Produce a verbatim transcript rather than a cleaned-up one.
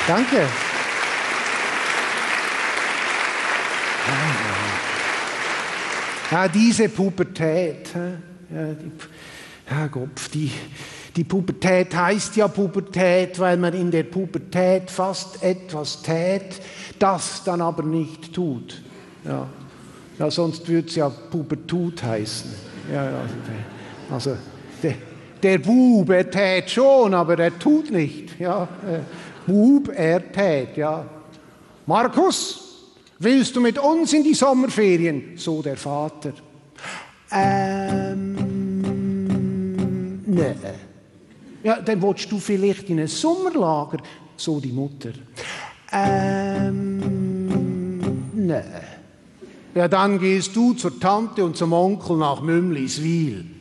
Danke. Ja, diese Pubertät. Ja, die, Herr Gopf, die, die Pubertät heißt ja Pubertät, weil man in der Pubertät fast etwas tät, das dann aber nicht tut. Ja, ja sonst würde es ja Pubertut heißen. Ja, ja, also der, der Bub, er tät schon, aber er tut nicht. Ja, äh, Bub, er tät, ja. Markus, willst du mit uns in die Sommerferien? So der Vater. Ähm, nee. Ja, dann willst du vielleicht in ein Sommerlager? So die Mutter. Ähm, nee. Ja, dann gehst du zur Tante und zum Onkel nach Mümliswil.